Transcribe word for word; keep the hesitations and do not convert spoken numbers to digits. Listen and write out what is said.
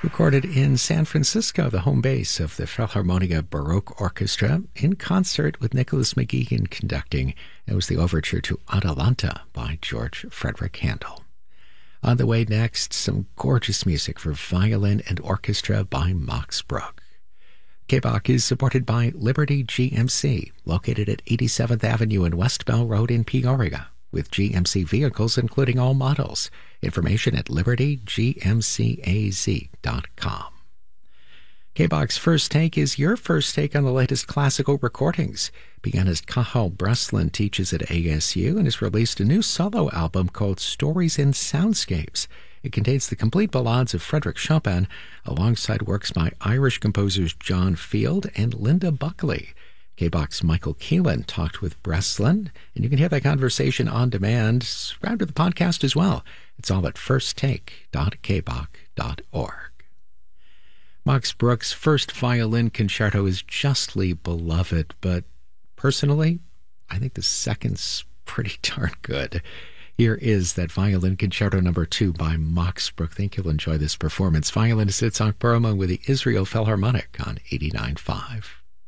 Recorded in San Francisco, the home base of the Philharmonia Baroque Orchestra, in concert with Nicholas McGeegan conducting. It was the overture to Atalanta by George Frederick Handel. On the way next, some gorgeous music for violin and orchestra by Max Bruch. K B O C is supported by Liberty G M C, located at eighty-seventh Avenue and West Bell Road in Peoria, with G M C vehicles including all models. Information at liberty g m c a z dot com. K B O C's First Take is your first take on the latest classical recordings. Pianist Cathal Breslin teaches at A S U and has released a new solo album called Stories in Soundscapes. It contains the complete ballades of Frederick Chopin, alongside works by Irish composers John Field and Linda Buckley. K B O C's Michael Keelan talked with Breslin, and you can hear that conversation on demand, subscribe to the podcast as well. It's all at first take dot k b o c dot org. Max Bruch's first violin concerto is justly beloved, but personally, I think the second's pretty darn good. Here is that violin concerto number two by Max Bruch. I think you'll enjoy this performance. Violinist Itzhak Perlman with the Israel Philharmonic on eighty-nine point five.